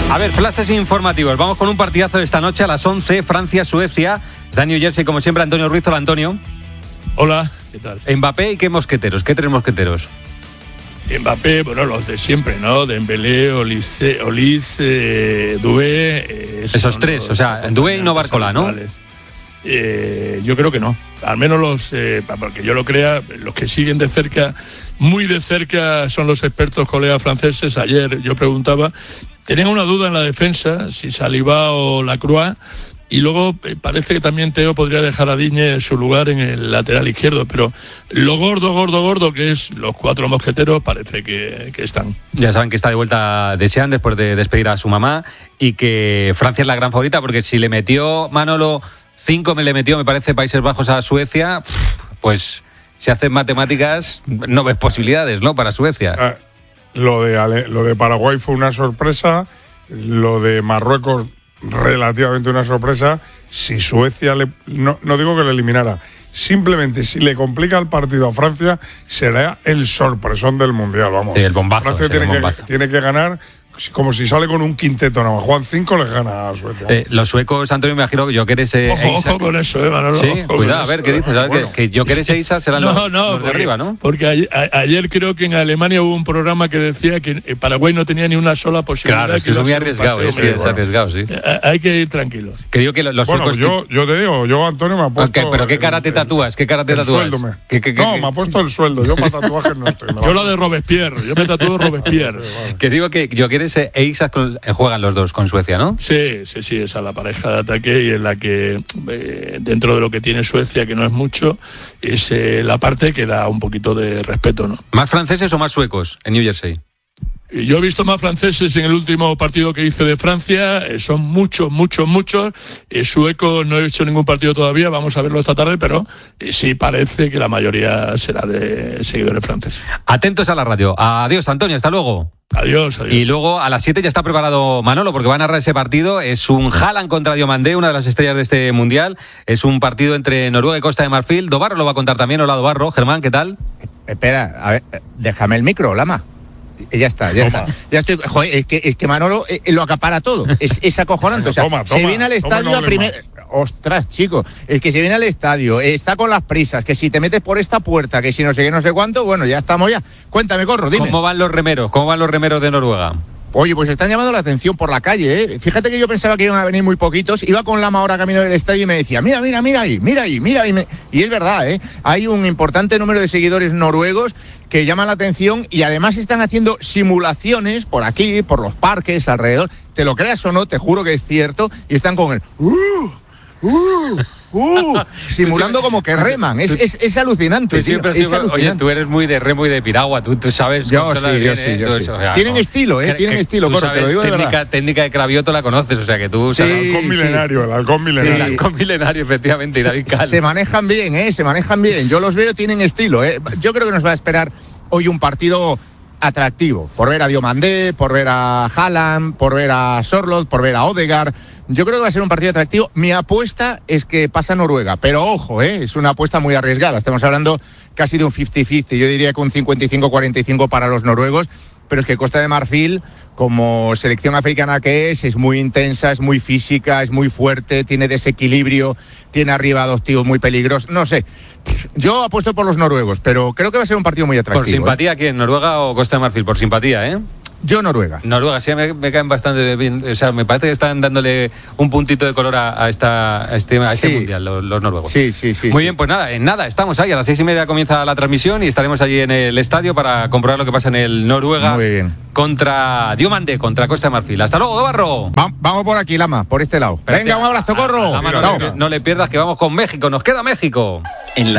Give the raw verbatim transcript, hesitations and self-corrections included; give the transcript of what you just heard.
A ver, flashes informativos. Vamos con un partidazo de esta noche a las once, Francia-Suecia. Está en New Jersey, como siempre, Antonio Ruiz. Hola, Antonio. Hola, ¿qué tal? Mbappé y qué mosqueteros, qué tres mosqueteros. Mbappé, bueno, los de siempre, ¿no? Dembélé, Olise, Olise, eh, Doué. Eh, esos tres, o sea, Doué y no Barcola, ¿no? Eh, yo creo que no. Al menos los, eh, porque yo lo crea, los que siguen de cerca, muy de cerca, son los expertos colegas franceses. Ayer yo preguntaba, tenían una duda en la defensa, si Saliba o Lacroix. Y luego eh, parece que también Teo podría dejar a Digne en su lugar en el lateral izquierdo, pero lo gordo, gordo, gordo, que es los cuatro mosqueteros, parece que, que están. Ya saben que está de vuelta Deschamps después de despedir a su mamá y que Francia es la gran favorita, porque si le metió Manolo cinco, me le metió, me parece, Países Bajos a Suecia, pues si hacen matemáticas no ves posibilidades, ¿no?, para Suecia. Ah, lo de Ale, lo de Paraguay fue una sorpresa, lo de Marruecos relativamente una sorpresa. Si Suecia le, no, no digo que le eliminara, simplemente si le complica el partido a Francia, será el sorpresón del Mundial, vamos. Sí, el bombazo. Francia tiene, el que, bombazo. tiene que ganar, como si sale con un quinteto, no, Juan cinco les gana a Suecia. Eh, los suecos, Antonio, me imagino que Jokeres e Ojo, Eisak. ojo con eso, eh, Manolo. Sí, ojo cuidado, a con ver, eso. ¿qué dices? A ver, Bueno, que, que Jokeres e Eisak serán no, los, no, los de porque, arriba, ¿no? Porque ayer, a, ayer creo que en Alemania hubo un programa que decía que Paraguay no tenía ni una sola posibilidad. Claro, es que es muy arriesgado, eh, sí, es bueno. arriesgado, sí. Eh, Hay que ir tranquilos. Que digo que los Bueno, suecos... yo, yo te digo, yo, Antonio, me ha puesto... Okay, pero ¿qué cara te tatúas? ¿Qué cara te el tatúas? sueldo me- ¿Qué, qué, qué, no, qué? me ha puesto el sueldo, yo para tatuajes no estoy. me Yo va- la de Robespierre, yo me tatúo Robespierre. Que digo que Jokeres e Eisak con- eh, juegan los dos con Suecia, ¿no? Sí, sí, sí, esa es la pareja de ataque y en la que, eh, dentro de lo que tiene Suecia, que no es mucho, es eh, la parte que da un poquito de respeto, ¿no? ¿Más franceses o más suecos en New Jersey? Y yo he visto más franceses en el último partido que hice de Francia, eh, son muchos, muchos, muchos. Eh, suecos no he hecho ningún partido todavía, vamos a verlo esta tarde, pero eh, sí parece que la mayoría será de seguidores franceses. Atentos a la radio. Adiós, Antonio, hasta luego. Adiós, adiós. Y luego a las siete ya está preparado Manolo, porque va a narrar ese partido. Es un Haaland contra Diomandé, una de las estrellas de este Mundial. Es un partido entre Noruega y Costa de Marfil. Dobarro lo va a contar también. Hola, Dobarro. Germán, ¿qué tal? Espera, a ver, déjame el micro, Lama. Ya está, ya Toma. está. Ya estoy, joder, es que, es que Manolo eh, lo acapara todo. Es, es acojonante. O sea, Toma, se toma, viene al toma, estadio no a hables primer. Ostras, chico, es que se viene al estadio, eh, está con las prisas, que si te metes por esta puerta, que si no sé qué, no sé cuánto, bueno, ya estamos ya. Cuéntame, Corro, dime. ¿Cómo van los remeros? ¿Cómo van los remeros de Noruega? Oye, pues están llamando la atención por la calle, ¿eh? Fíjate que yo pensaba que iban a venir muy poquitos. Iba con Lama ahora camino del estadio y me decía, mira, mira, mira ahí, mira ahí, mira ahí. Y es verdad, ¿eh? Hay un importante número de seguidores noruegos que llaman la atención y además están haciendo simulaciones por aquí, por los parques, alrededor. Te lo creas o no, te juro que es cierto. Y están con el... ¡Uh! ¡Uh! ¡Uh! Simulando como que reman. Es, es, es alucinante. Tú siempre has tío, es sido- oye, alucinante. tú eres muy de remo y de piragua, tú, tú sabes Yo controlar sí, yo bien, sí, ¿eh? yo Tú sí. eso, o sea, Tienen no. estilo, ¿eh? Que- Tienen que estilo, tú Corro, te sabes, lo digo de técnica, verdad. técnica de Cravioto la conoces, o sea que tú... Sí, El sabes- halcón sí. milenario, el halcón milenario. el halcón milenario, efectivamente, y David Cal. Se manejan bien, ¿eh? Se manejan bien. Yo los veo, tienen estilo, ¿eh? Yo creo que nos va a esperar hoy un partido atractivo. Por ver a Diomandé, por ver a Haaland, por ver a Sorloth, por ver a Odegaard. Yo creo que va a ser un partido atractivo. Mi apuesta es que pasa Noruega. Pero ojo, ¿eh? Es una apuesta muy arriesgada. Estamos hablando casi de un cincuenta cincuenta. Yo diría que un cincuenta y cinco cuarenta y cinco para los noruegos. Pero es que Costa de Marfil, como selección africana que es, es muy intensa, es muy física, es muy fuerte, tiene desequilibrio, tiene arriba dos tíos muy peligrosos. No sé, yo apuesto por los noruegos, pero creo que va a ser un partido muy atractivo. ¿Por simpatía quién? ¿Noruega o Costa de Marfil? Por simpatía, ¿eh? Yo Noruega. Noruega, sí, me, me caen bastante bien. O sea, me parece que están dándole un puntito de color a, a esta, a este, a este Sí. mundial, los, los noruegos. Sí, sí, sí. Muy sí. bien, pues nada, en nada, estamos ahí. A las seis y media comienza la transmisión y estaremos allí en el estadio para comprobar lo que pasa en el Noruega Muy bien. contra Diomandé, contra Costa de Marfil. Hasta luego, Dobarro. Va- vamos por aquí, Lama, por este lado. Espérate, Venga, un abrazo, a- Corro. a- a- Lama, Chao. no, le, no le pierdas que vamos con México. Nos queda México. En la